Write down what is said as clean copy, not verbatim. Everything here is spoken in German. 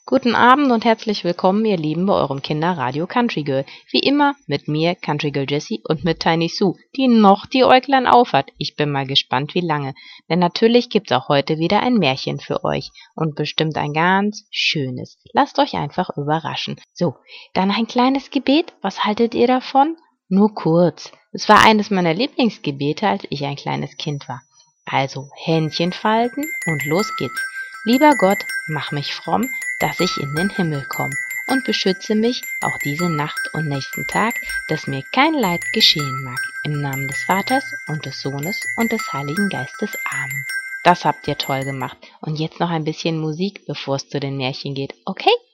Guten Abend und herzlich willkommen, ihr Lieben, bei eurem Kinderradio Country Girl. Wie immer mit mir, Country Girl Jessie, und mit Tiny Sue, die noch die Äuglein aufhat. Ich bin mal gespannt, wie lange. Denn natürlich gibt's auch heute wieder ein Märchen für euch. Und bestimmt ein ganz schönes. Lasst euch einfach überraschen. So, dann ein kleines Gebet. Was haltet ihr davon? Nur kurz. Es war eines meiner Lieblingsgebete, als ich ein kleines Kind war. Also, Händchen falten und los geht's. Lieber Gott, mach mich fromm, dass ich in den Himmel komm und beschütze mich auch diese Nacht und nächsten Tag, dass mir kein Leid geschehen mag. Im Namen des Vaters und des Sohnes und des Heiligen Geistes. Amen. Das habt ihr toll gemacht. Und jetzt noch ein bisschen Musik, bevor es zu den Märchen geht, okay?